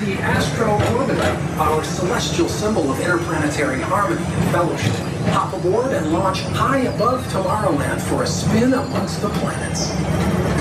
the Astro Orbiter, our celestial symbol of interplanetary harmony and fellowship. Hop aboard and launch high above Tomorrowland for a spin amongst the planets.